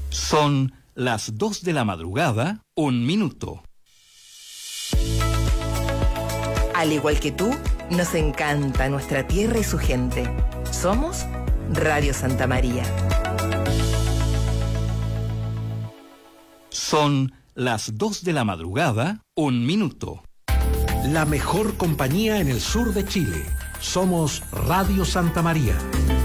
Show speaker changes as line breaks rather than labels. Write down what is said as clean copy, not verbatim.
Son las 2 de la madrugada, 1 minuto.
Al igual que tú, nos encanta nuestra tierra y su gente. Somos Radio Santa María.
Son las 2 de la madrugada, 1 minuto.
La mejor compañía en el sur de Chile. Somos Radio Santa María.